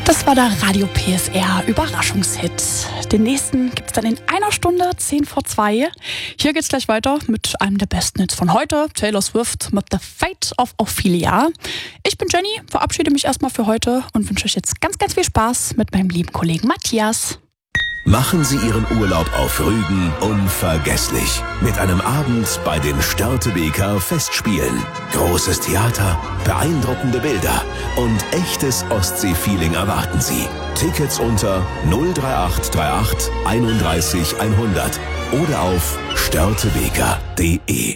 Das war der Radio PSR Überraschungshit. Den nächsten gibt's dann in einer Stunde, 1:10. Hier geht's gleich weiter mit einem der besten Hits von heute, Taylor Swift mit The Fate of Ophelia. Ich bin Jenny, verabschiede mich erstmal für heute und wünsche euch jetzt ganz, ganz viel Spaß mit meinem lieben Kollegen Matthias. Machen Sie Ihren Urlaub auf Rügen unvergesslich. Mit einem Abend bei den Störtebeker Festspielen. Großes Theater, beeindruckende Bilder und echtes Ostsee-Feeling erwarten Sie. Tickets unter 03838 31 100 oder auf störtebeker.de.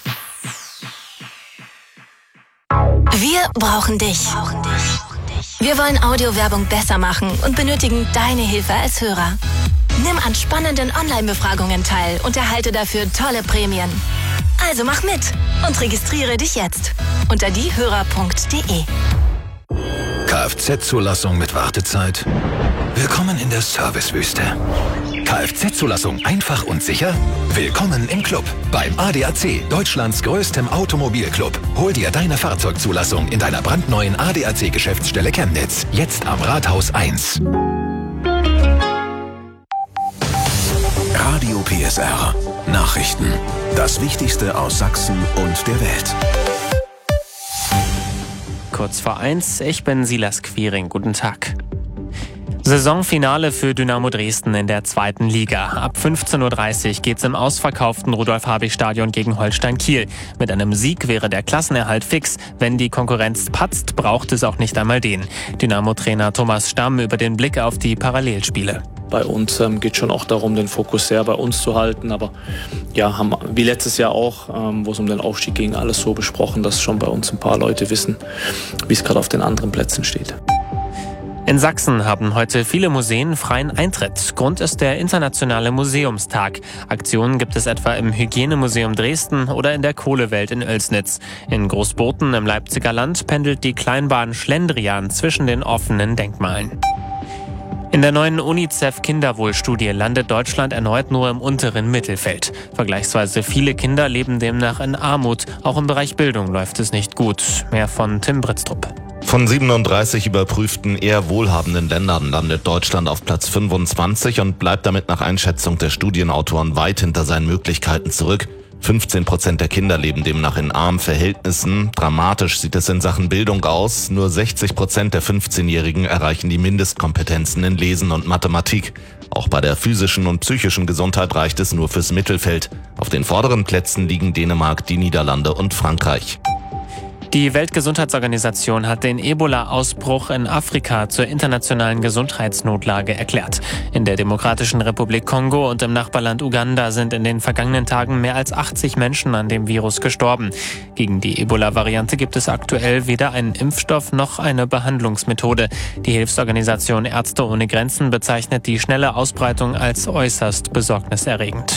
Wir brauchen dich. Wir wollen Audiowerbung besser machen und benötigen deine Hilfe als Hörer. Nimm an spannenden Online-Befragungen teil und erhalte dafür tolle Prämien. Also mach mit und registriere dich jetzt unter diehörer.de. Kfz-Zulassung mit Wartezeit? Willkommen in der Servicewüste. Kfz-Zulassung einfach und sicher? Willkommen im Club. Beim ADAC, Deutschlands größtem Automobilclub. Hol dir deine Fahrzeugzulassung in deiner brandneuen ADAC-Geschäftsstelle Chemnitz. Jetzt am Rathaus 1. Radio PSR. Nachrichten. Das Wichtigste aus Sachsen und der Welt. Kurz vor 1, ich bin Silas Quiring. Guten Tag. Saisonfinale für Dynamo Dresden in der 2. Liga. Ab 15:30 Uhr geht's im ausverkauften Rudolf-Habich-Stadion gegen Holstein Kiel. Mit einem Sieg wäre der Klassenerhalt fix. Wenn die Konkurrenz patzt, braucht es auch nicht einmal den. Dynamo-Trainer Thomas Stamm über den Blick auf die Parallelspiele. Bei uns geht schon auch darum, den Fokus sehr bei uns zu halten. Aber ja, haben wie letztes Jahr auch, wo es um den Aufstieg ging, alles so besprochen, dass schon bei uns ein paar Leute wissen, wie es gerade auf den anderen Plätzen steht. In Sachsen haben heute viele Museen freien Eintritt. Grund ist der Internationale Museumstag. Aktionen gibt es etwa im Hygienemuseum Dresden oder in der Kohlewelt in Oelsnitz. In Großboten im Leipziger Land pendelt die Kleinbahn Schlendrian zwischen den offenen Denkmalen. In der neuen UNICEF-Kinderwohlstudie landet Deutschland erneut nur im unteren Mittelfeld. Vergleichsweise viele Kinder leben demnach in Armut. Auch im Bereich Bildung läuft es nicht gut. Mehr von Tim Britztrup. Von 37 überprüften eher wohlhabenden Ländern landet Deutschland auf Platz 25 und bleibt damit nach Einschätzung der Studienautoren weit hinter seinen Möglichkeiten zurück. 15% der Kinder leben demnach in armen Verhältnissen. Dramatisch sieht es in Sachen Bildung aus. Nur 60% der 15-Jährigen erreichen die Mindestkompetenzen in Lesen und Mathematik. Auch bei der physischen und psychischen Gesundheit reicht es nur fürs Mittelfeld. Auf den vorderen Plätzen liegen Dänemark, die Niederlande und Frankreich. Die Weltgesundheitsorganisation hat den Ebola-Ausbruch in Afrika zur internationalen Gesundheitsnotlage erklärt. In der Demokratischen Republik Kongo und im Nachbarland Uganda sind in den vergangenen Tagen mehr als 80 Menschen an dem Virus gestorben. Gegen die Ebola-Variante gibt es aktuell weder einen Impfstoff noch eine Behandlungsmethode. Die Hilfsorganisation Ärzte ohne Grenzen bezeichnet die schnelle Ausbreitung als äußerst besorgniserregend.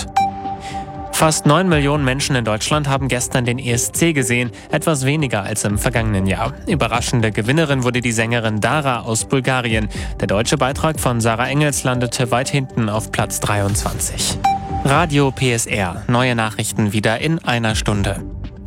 Fast 9 Millionen Menschen in Deutschland haben gestern den ESC gesehen, etwas weniger als im vergangenen Jahr. Überraschende Gewinnerin wurde die Sängerin Dara aus Bulgarien. Der deutsche Beitrag von Sarah Engels landete weit hinten auf Platz 23. Radio PSR. Neue Nachrichten wieder in einer Stunde.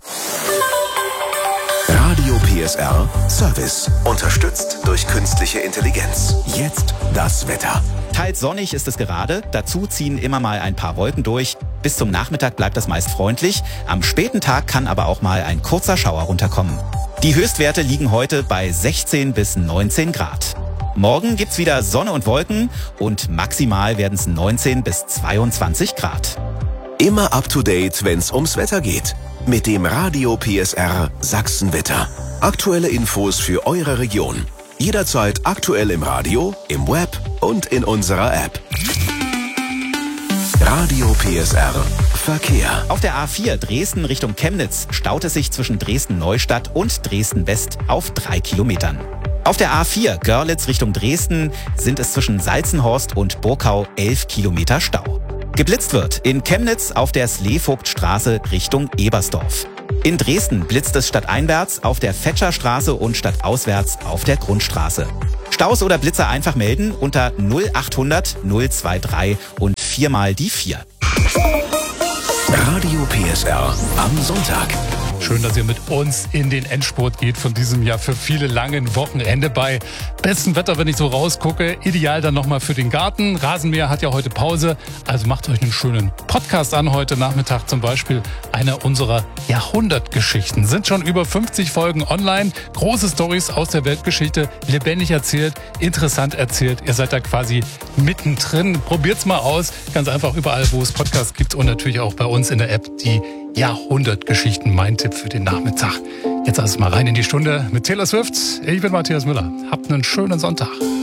Radio PSR Service. Unterstützt durch künstliche Intelligenz. Jetzt das Wetter. Teils sonnig ist es gerade, dazu ziehen immer mal ein paar Wolken durch. Bis zum Nachmittag bleibt das meist freundlich. Am späten Tag kann aber auch mal ein kurzer Schauer runterkommen. Die Höchstwerte liegen heute bei 16 bis 19 Grad. Morgen gibt's wieder Sonne und Wolken und maximal werden es 19 bis 22 Grad. Immer up to date, wenn's ums Wetter geht. Mit dem Radio PSR Sachsenwetter. Aktuelle Infos für eure Region. Jederzeit aktuell im Radio, im Web und in unserer App. Radio PSR Verkehr. Auf der A4 Dresden Richtung Chemnitz staut es sich zwischen Dresden-Neustadt und Dresden-West auf 3 Kilometern. Auf der A4 Görlitz Richtung Dresden sind es zwischen Salzenhorst und Burkau 11 Kilometer Stau. Geblitzt wird in Chemnitz auf der Sleevogtstraße Richtung Ebersdorf. In Dresden blitzt es stadteinwärts auf der Fetscherstraße und stadtauswärts auf der Grundstraße. Staus oder Blitzer einfach melden unter 0800 023 und 4 mal die 4. Radio PSR am Sonntag. Schön, dass ihr mit uns in den Endspurt geht von diesem ja für viele langen Wochenende bei bestem Wetter, wenn ich so rausgucke. Ideal dann nochmal für den Garten. Rasenmäher hat ja heute Pause, also macht euch einen schönen Podcast an heute Nachmittag. Zum Beispiel einer unserer Jahrhundertgeschichten. Sind schon über 50 Folgen online. Große Storys aus der Weltgeschichte, lebendig erzählt, interessant erzählt. Ihr seid da quasi mittendrin. Probiert's mal aus. Ganz einfach überall, wo es Podcasts gibt und natürlich auch bei uns in der App die Jahrhundertgeschichten. Mein Tipp für den Nachmittag. Jetzt erst mal rein in die Stunde mit Taylor Swift. Ich bin Matthias Müller. Habt einen schönen Sonntag.